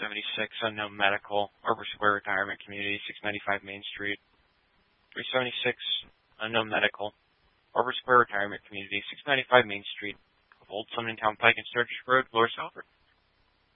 376 Unknown Medical, Arbor Square Retirement Community, 695 Main Street. 376 Unknown Medical, Arbor Square Retirement Community, 695 Main Street, of Old Summontown Pike and Sturgis Road, Lower Salford.